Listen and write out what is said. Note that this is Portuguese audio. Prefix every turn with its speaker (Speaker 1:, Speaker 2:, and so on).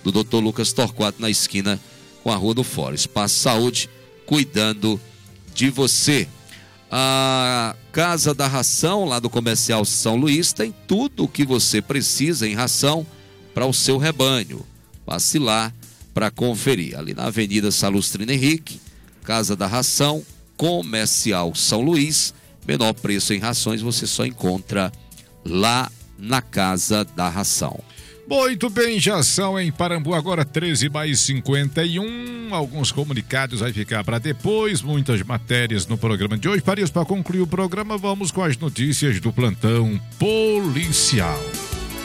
Speaker 1: do Dr. Lucas Torquato, na esquina com a Rua do Fórum. Espaço Saúde, cuidando de você. A Casa da Ração, lá do Comercial São Luís, tem tudo o que você precisa em ração para o seu rebanho. Passe lá para conferir. Ali na Avenida Salustrina Henrique, Casa da Ração, Comercial São Luís. Menor preço em rações você só encontra lá na Casa da Ração.
Speaker 2: Muito bem, já são em Parambu agora 13h51. Alguns comunicados vai ficar para depois, muitas matérias no programa de hoje. Para concluir o programa, vamos com as notícias do plantão policial.